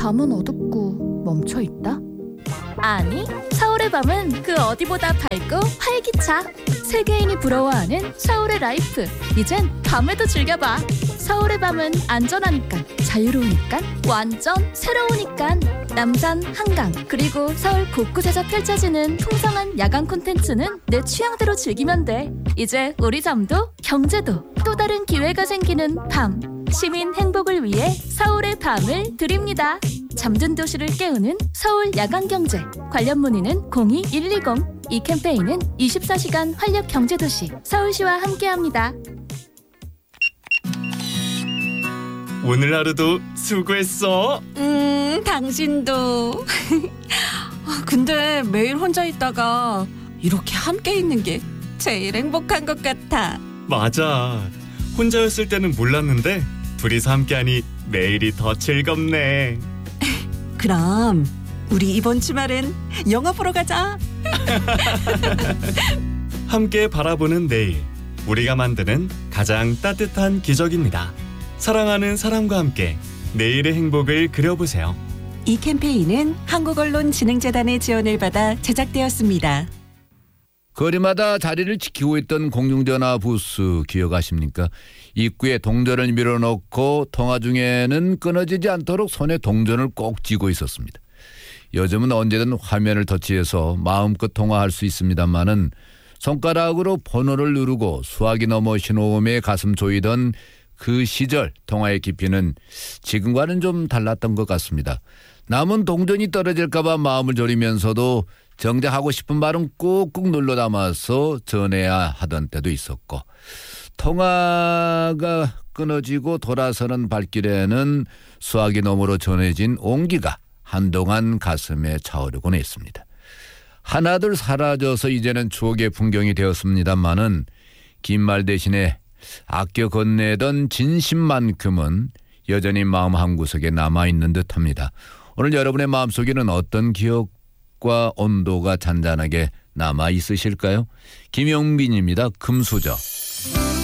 밤은 어둡고 멈춰있다? 아니, 서울의 밤은 그 어디보다 밝고 활기차. 세계인이 부러워하는 서울의 라이프. 이젠 밤에도 즐겨봐. 서울의 밤은 안전하니까, 자유로우니까, 완전 새로우니까. 남산, 한강, 그리고 서울 곳곳에서 펼쳐지는 풍성한 야간 콘텐츠는 내 취향대로 즐기면 돼. 이제 우리 잠도 경제도 또 다른 기회가 생기는 밤. 시민 행복을 위해 서울의 밤을 드립니다. 잠든 도시를 깨우는 서울 야간경제. 관련 문의는 02-120. 이 캠페인은 24시간 활력경제도시 서울시와 함께합니다. 오늘 하루도 수고했어. 당신도. 근데 매일 혼자 있다가 이렇게 함께 있는 게 제일 행복한 것 같아. 맞아. 혼자였을 때는 몰랐는데 둘이서 함께하니 매일이 더 즐겁네. 그럼 우리 이번 주말엔 영화 보러 가자. 함께 바라보는 내일, 우리가 만드는 가장 따뜻한 기적입니다. 사랑하는 사람과 함께 내일의 행복을 그려보세요. 이 캠페인은 한국언론진흥재단의 지원을 받아 제작되었습니다. 거리마다 자리를 지키고 있던 공중전화 부스 기억하십니까? 입구에 동전을 밀어넣고 통화 중에는 끊어지지 않도록 손에 동전을 꼭 쥐고 있었습니다. 요즘은 언제든 화면을 터치해서 마음껏 통화할 수 있습니다만은 손가락으로 번호를 누르고 수화기 넘어 신호음에 가슴 조이던 그 시절 통화의 깊이는 지금과는 좀 달랐던 것 같습니다. 남은 동전이 떨어질까 봐 마음을 졸이면서도 정작 하고 싶은 말은 꾹꾹 눌러 담아서 전해야 하던 때도 있었고, 통화가 끊어지고 돌아서는 발길에는 수화기 너머로 전해진 온기가 한동안 가슴에 차오르곤 했습니다. 하나둘 사라져서 이제는 추억의 풍경이 되었습니다마는 긴 말 대신에 아껴 건네던 진심만큼은 여전히 마음 한구석에 남아있는 듯합니다. 오늘 여러분의 마음속에는 어떤 기억과 온도가 잔잔하게 남아있으실까요? 김용빈입니다. 금수저.